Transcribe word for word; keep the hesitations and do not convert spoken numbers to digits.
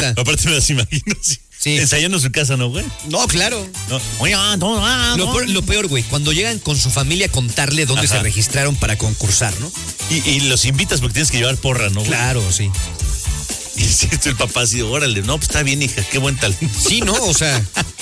neta. Aparte me las imagino, sí. Sí. Ensayando en su casa, ¿no, güey? No, claro. No. Oye, ah, no, ah, Lo no. peor, lo peor, güey, cuando llegan con su familia a contarle dónde Ajá. se registraron para concursar, ¿no? Y, y los invitas porque tienes que llevar porra, ¿no, güey? Claro, sí. Y si el papá así, órale, no, pues está bien, hija, qué buen talento. Sí, no, o sea,